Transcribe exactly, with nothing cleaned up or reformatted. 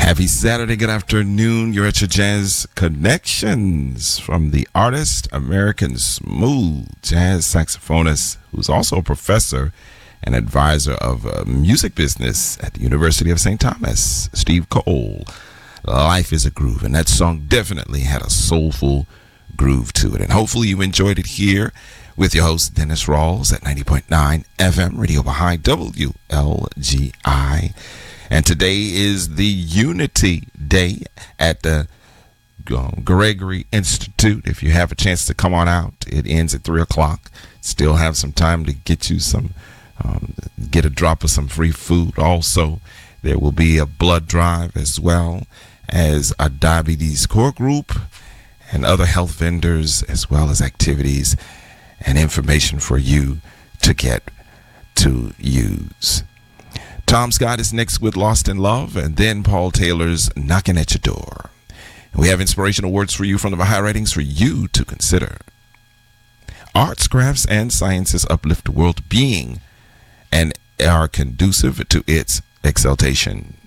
Happy Saturday, good afternoon. You're at your Jazz Connections from the artist, American smooth jazz saxophonist, who's also a professor and advisor of uh, music business at the University of Saint Thomas, Steve Cole. Life is a Groove, and that song definitely had a soulful groove to it. And hopefully you enjoyed it here with your host, Dennis Rawls, at ninety point nine F M, Radio Baha'i, W L G I. And today is the Unity Day at the um, Gregory Institute. If you have a chance to come on out, it ends at three o'clock. Still have some time to get you some, um, get a drop of some free food. Also, there will be a blood drive as well as a diabetes core group and other health vendors, as well as activities and information for you to get to use. Tom Scott is next with Lost in Love, and then Paul Taylor's Knocking at Your Door. We have inspirational words for you from the Baha'i writings for you to consider. Arts, crafts, and sciences uplift the world being and are conducive to its exaltation.